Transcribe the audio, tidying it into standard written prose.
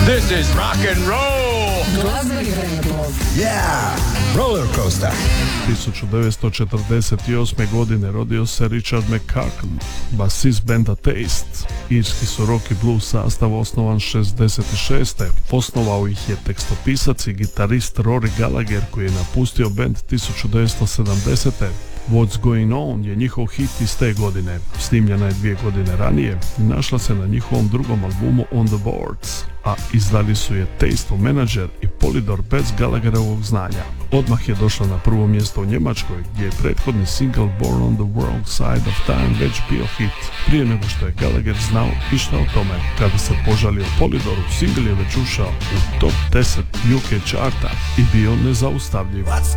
This is rock and roll. Glazbeni vremeplov. Yeah, roller coaster. 1948. godine rodio se Richard McCartney, basist benda Taste. Irski su rock i blues sastav osnovan 66. Osnovao ih je tekstopisac i gitarist Rory Gallagher koji je napustio bend 1970. What's Going On je njihov hit iz te godine. Snimljena je 2 godine ranije i našla se na njihovom drugom albumu On the Boards, a izdali su je Taste Manager i Polydor bez Gallagherovog znanja. Odmah je došla na prvo mjesto u Njemačkoj, gdje je prethodni single Born on the Wrong Side of Time već bio hit. Prije nego što je Gallagher znao išta o tome, kada se požalio Polydoru, single je već ušao u top 10 UK charta i bio nezaustavljiv.